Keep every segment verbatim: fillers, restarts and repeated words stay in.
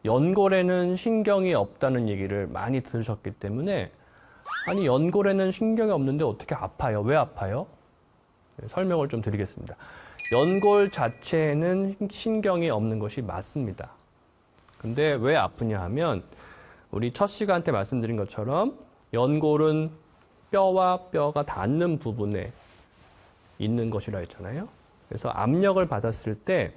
연골에는 신경이 없다는 얘기를 많이 들으셨기 때문에 아니 연골에는 신경이 없는데 어떻게 아파요? 왜 아파요? 설명을 좀 드리겠습니다. 연골 자체에는 신경이 없는 것이 맞습니다. 근데 왜 아프냐 하면 우리 첫 시간 때 말씀드린 것처럼 연골은 뼈와 뼈가 닿는 부분에 있는 것이라 했잖아요. 그래서 압력을 받았을 때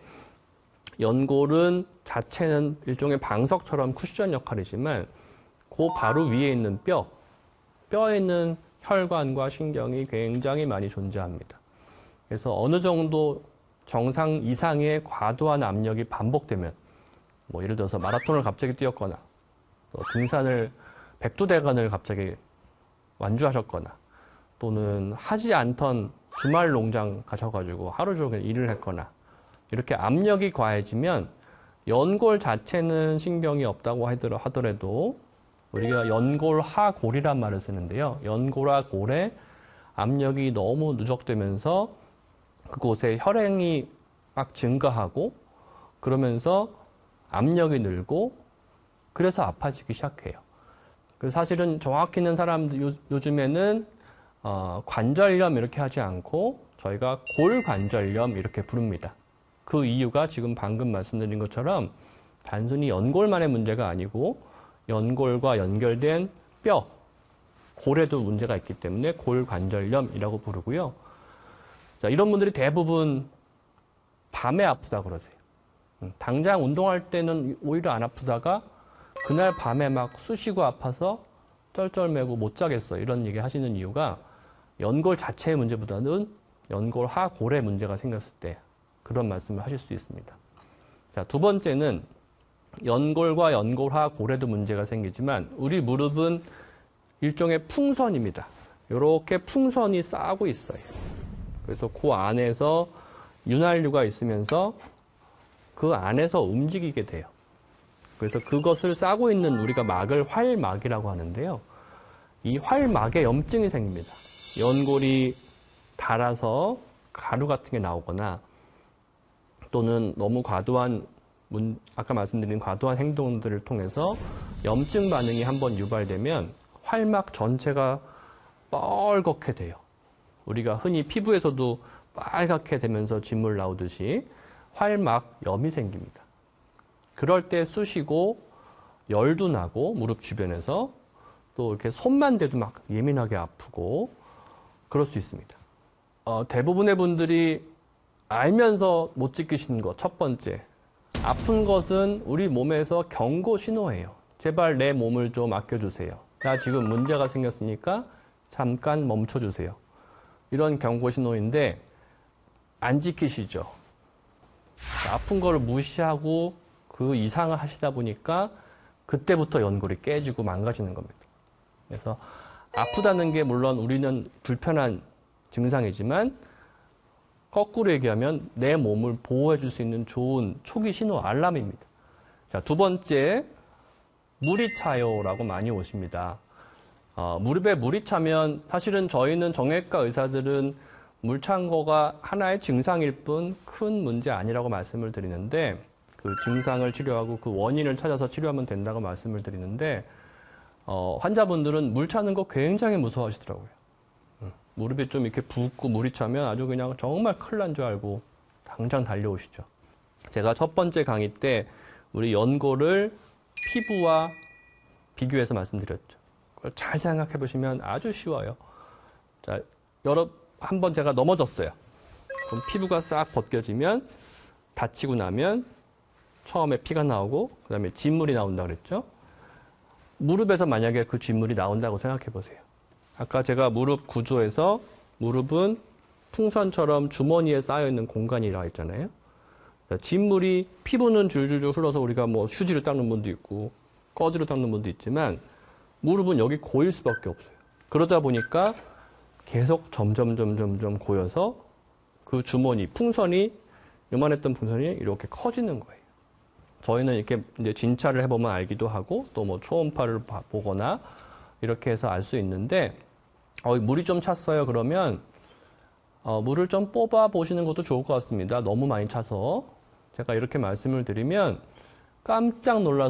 연골은 자체는 일종의 방석처럼 쿠션 역할이지만 그 바로 위에 있는 뼈, 뼈에 있는 혈관과 신경이 굉장히 많이 존재합니다. 그래서 어느 정도 정상 이상의 과도한 압력이 반복되면 뭐 예를 들어서 마라톤을 갑자기 뛰었거나 또 등산을 백두대간을 갑자기 완주하셨거나 또는 하지 않던 주말 농장 가셔가지고 하루 종일 일을 했거나 이렇게 압력이 과해지면 연골 자체는 신경이 없다고 하더라도 우리가 연골하골이란 말을 쓰는데요. 연골과 골에 압력이 너무 누적되면서 그곳에 혈행이 막 증가하고 그러면서 압력이 늘고 그래서 아파지기 시작해요. 그래서 사실은 정확히는 사람들 요즘에는 어, 관절염 이렇게 하지 않고 저희가 골관절염 이렇게 부릅니다. 그 이유가 지금 방금 말씀드린 것처럼 단순히 연골만의 문제가 아니고 연골과 연결된 뼈, 골에도 문제가 있기 때문에 골관절염이라고 부르고요. 자, 이런 분들이 대부분 밤에 아프다 그러세요. 당장 운동할 때는 오히려 안 아프다가 그날 밤에 막 쑤시고 아파서 쩔쩔매고 못 자겠어 이런 얘기 하시는 이유가 연골 자체의 문제보다는 연골하골에 문제가 생겼을 때 그런 말씀을 하실 수 있습니다. 자, 두 번째는 연골과 연골하골에도 문제가 생기지만 우리 무릎은 일종의 풍선입니다. 이렇게 풍선이 싸고 있어요. 그래서 그 안에서 윤활유가 있으면서 그 안에서 움직이게 돼요. 그래서 그것을 싸고 있는 우리가 막을 활막이라고 하는데요. 이 활막에 염증이 생깁니다. 연골이 닳아서 가루 같은 게 나오거나 또는 너무 과도한 문, 아까 말씀드린 과도한 행동들을 통해서 염증 반응이 한번 유발되면 활막 전체가 뻘겋게 돼요. 우리가 흔히 피부에서도 빨갛게 되면서 진물 나오듯이 활막염이 생깁니다. 그럴 때 쑤시고 열도 나고 무릎 주변에서 또 이렇게 손만 대도 막 예민하게 아프고 그럴 수 있습니다. 어, 대부분의 분들이 알면서 못 지키시는 것, 첫 번째. 아픈 것은 우리 몸에서 경고 신호예요. 제발 내 몸을 좀 아껴주세요. 나 지금 문제가 생겼으니까 잠깐 멈춰주세요. 이런 경고 신호인데 안 지키시죠. 아픈 거를 무시하고 그 이상을 하시다 보니까 그때부터 연골이 깨지고 망가지는 겁니다. 그래서 아프다는 게 물론 우리는 불편한 증상이지만 거꾸로 얘기하면 내 몸을 보호해 줄 수 있는 좋은 초기 신호 알람입니다. 자, 두 번째, 물이 차요라고 많이 오십니다. 어, 무릎에 물이 차면 사실은 저희는 정형외과 의사들은 물 찬 거가 하나의 증상일 뿐 큰 문제 아니라고 말씀을 드리는데 그 증상을 치료하고 그 원인을 찾아서 치료하면 된다고 말씀을 드리는데 어, 환자분들은 물 차는 거 굉장히 무서워하시더라고요. 음, 무릎이 좀 이렇게 붓고 물이 차면 아주 그냥 정말 큰일 난 줄 알고 당장 달려오시죠. 제가 첫 번째 강의 때 우리 연골을 피부와 비교해서 말씀드렸죠. 그걸 잘 생각해 보시면 아주 쉬워요. 자, 여러 한번 제가 넘어졌어요. 그럼 피부가 싹 벗겨지면 다치고 나면 처음에 피가 나오고 그 다음에 진물이 나온다고 그랬죠. 무릎에서 만약에 그 진물이 나온다고 생각해 보세요. 아까 제가 무릎 구조에서 무릎은 풍선처럼 주머니에 쌓여있는 공간이라고 했잖아요. 진물이 피부는 줄줄줄 흘러서 우리가 뭐 휴지로 닦는 분도 있고 꺼지로 닦는 분도 있지만 무릎은 여기 고일 수밖에 없어요. 그러다 보니까 계속 점점 점점 점 고여서 그 주머니, 풍선이 요만했던 풍선이 이렇게 커지는 거예요. 저희는 이렇게 이제 진찰을 해보면 알기도 하고 또 뭐 초음파를 보거나 이렇게 해서 알 수 있는데 어, 물이 좀 찼어요. 그러면 어, 물을 좀 뽑아 보시는 것도 좋을 것 같습니다. 너무 많이 차서 제가 이렇게 말씀을 드리면 깜짝 놀라서